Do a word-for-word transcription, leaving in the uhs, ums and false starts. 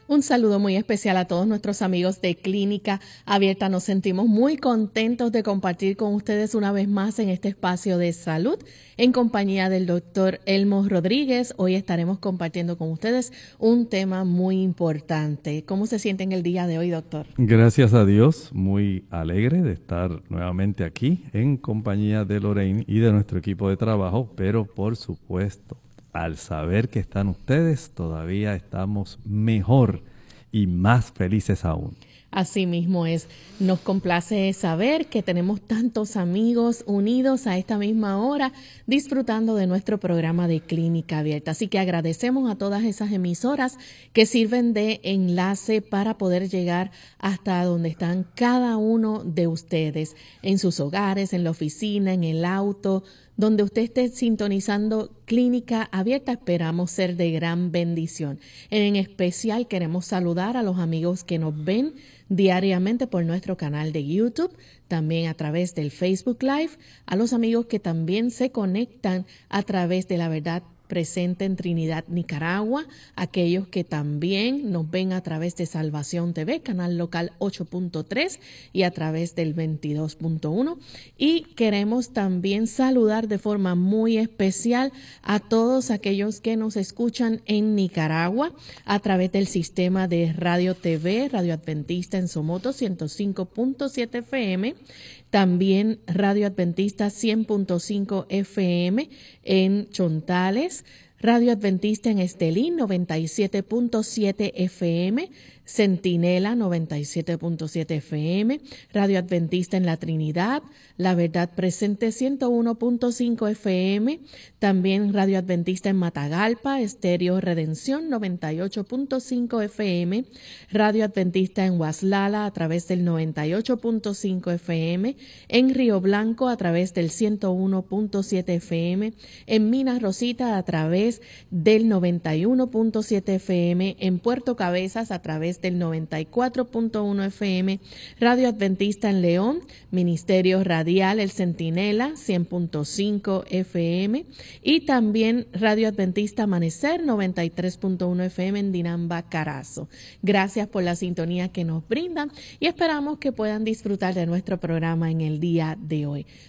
Un saludo muy especial a todos nuestros amigos de Clínica Abierta. Nos sentimos muy contentos de compartir con ustedes una vez más en este espacio de salud en compañía del doctor Elmo Rodríguez. Hoy estaremos compartiendo con ustedes un tema muy importante. ¿Cómo se siente en el día de hoy, doctor? Gracias a Dios, muy alegre de estar nuevamente aquí en compañía de Lorraine y de nuestro equipo de trabajo, pero por supuesto, al saber que están ustedes, todavía estamos mejor y más felices aún. Así mismo es. Nos complace saber que tenemos tantos amigos unidos a esta misma hora disfrutando de nuestro programa de Clínica Abierta. Así que agradecemos a todas esas emisoras que sirven de enlace para poder llegar hasta donde están cada uno de ustedes, en sus hogares, en la oficina, en el auto, donde usted esté sintonizando Clínica Abierta. Esperamos ser de gran bendición. En especial queremos saludar a los amigos que nos ven diariamente por nuestro canal de YouTube, también a través del Facebook Live, a los amigos que también se conectan a través de La Verdad Presente en Trinidad, Nicaragua, aquellos que también nos ven a través de Salvación T V, canal local ocho punto tres y a través del veintidós punto uno. Y queremos también saludar de forma muy especial a todos aquellos que nos escuchan en Nicaragua a través del sistema de Radio T V, Radio Adventista en Somoto ciento cinco punto siete F M, también Radio Adventista cien punto cinco F M en Chontales, Radio Adventista en Estelín noventa y siete punto siete F M, Centinela noventa y siete punto siete F M, Radio Adventista en La Trinidad, La Verdad Presente ciento uno punto cinco F M, también Radio Adventista en Matagalpa, Estéreo Redención noventa y ocho punto cinco F M, Radio Adventista en Huaslala a través del noventa y ocho punto cinco F M, en Río Blanco a través del ciento uno punto siete F M, en Minas Rosita a través del noventa y uno punto siete F M, en Puerto Cabezas a través del noventa y cuatro punto uno F M, Radio Adventista en León, Ministerio Radial El Centinela cien punto cinco F M y también Radio Adventista Amanecer noventa y tres punto uno F M en Dinamba, Carazo. Gracias por la sintonía que nos brindan y esperamos que puedan disfrutar de nuestro programa en el día de hoy.